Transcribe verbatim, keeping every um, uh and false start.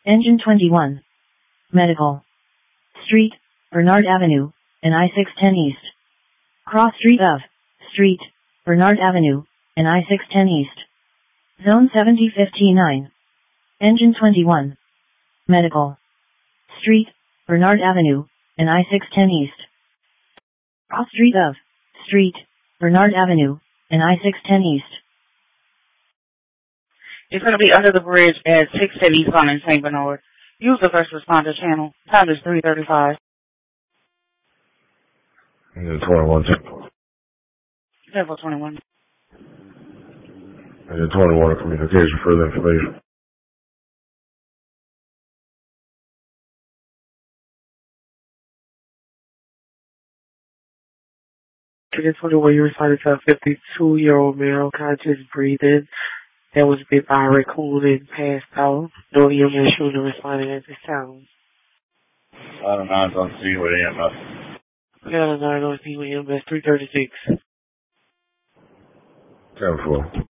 Engine twenty-one. Medical. Street, Bernard Avenue, and I six ten East. Cross Street of, Street, Bernard Avenue, and I six ten East. Zone seventy fifty-nine. Engine twenty-one. Medical. Street, Bernard Avenue, and I six ten East. Cross Street of, Street, Bernard Avenue, and I six ten East. It's going to be under the bridge at six ten East on in Saint Bernard. Use the first responder channel. Time is three thirty-five. Engine twenty-one. Level twenty-one. Engine twenty-one, communication, further information. Engine twenty-one, you responded to a fifty-two-year-old male conscious breathing that was bit by a raccoon and passed out. No E M S shooter responding at this time. I don't know, I don't see what E M S. Yeah, I don't see what E M S three thirty-six. ten four.